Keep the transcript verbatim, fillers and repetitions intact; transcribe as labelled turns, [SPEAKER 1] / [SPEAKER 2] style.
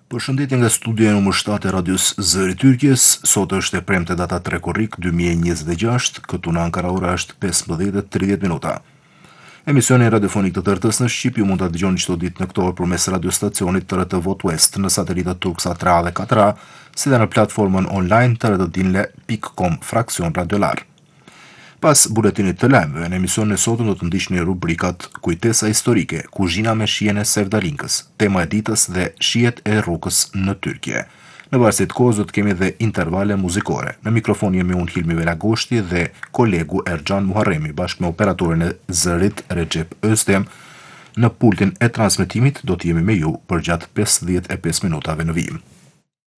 [SPEAKER 1] Përshëndetje nga studia numër shtatë e radios Zëri Tyrkjes. Sot është e premte data tre korrik dy mijë e njëzet e gjashtë, këtu në Ankara ora është pesëmbëdhjetë e tridhjetë minuta. Emisioni radiofonik të tërtës në Shqip ju mund ta dëgjoni çdo ditë në këtë orë përmes radiostacionit të R T Vot West në satelitat Turksa tre A dhe katër A, si dhe në platformën online të rtdinle pikë com fraksion radiolar. Pas buletinit të lajmeve, në emisionin e sotëm do të ndiqni rubrikat Kujtesa historike, Kuzhina me shijen e Sevdalinkës, tema e ditës dhe shijet e rrugës në Tyrkje. Në varësi të kohës do të kemi dhe intervale muzikore. Në mikrofon jemi unë Hilmi Velagoshti dhe kolegu Erxhan Muharremi bashkë me operatorin e zërit Recep Öztem. Në pultin e transmetimit do të jemi me ju për gjatë pesëdhjetë e pesë minutave në vijim.